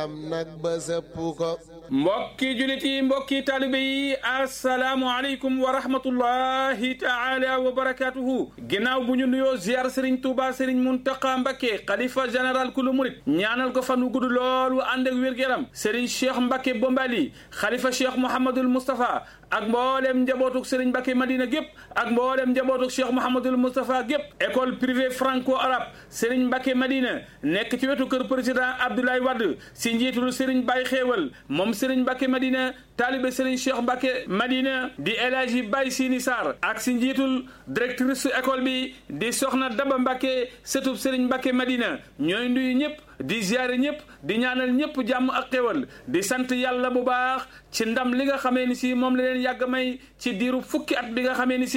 am nag ba sëpp ko. mbokki julit yi mbokki taalibe yi asalaamualeykum wa rahmatullahi taala wa barakatuhu ginnaaw bu ñu nuyoo ziar Serigne Touba Serigne Mountakha Mbacké xalifa général kulu murit ñaanal ko fan wu gudd loolu ànd ak wér-gu-yaram Serigne Cheikh Mbacké Bombali xalifa Cheikh Mouhamadul Moustapha ak mboolem njabootuk Serigne Mbacké Madina gépp ak mboolem njabootuk Cheikh Mouhamadul Moustapha gépp école privée franco-arabe Serigne Mbacké Madina nekk ci wetu kër président Abdoulaye Wade si njiitul Serigne Baye Xéewal moom Serigne Mbacké Madina taalibe Serigne Cheikh Mbacké Madina di El Hadji Baye Sini Sarr ak si njiitul directrice école bi di Soxna Daba Mbacké sëtub Serigne Mbacké Madina ñooy nuyu ñëpp di ziare ñëpp di ñaanal ñëpp jàmm ak xéwal di sant yàlla bu baax ci ndam li nga xamee ni si moom la leen yàgg may ci diiru fukki at bi nga xamee ni si